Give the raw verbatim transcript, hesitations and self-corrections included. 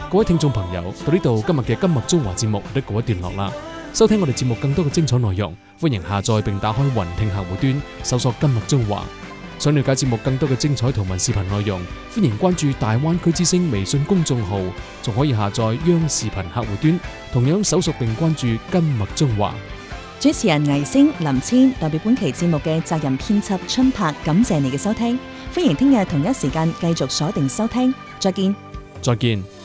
各位聽眾朋友，到呢度今日嘅今麥中華節目都告一段落啦。收聽我哋節目更多嘅精彩內容，歡迎下載並打開雲聽客戶端，搜索今麥中華。想了解節目更多嘅精彩圖文視頻內容，歡迎關注大灣區之聲微信公眾號，仲可以下載央視頻客戶端，同樣搜索並關注今麥中華。 主持人倪星、林千代表本期節目嘅責任編輯春柏，感謝你嘅收聽，歡迎聽日同一時間繼續鎖定收聽，再見。 再見。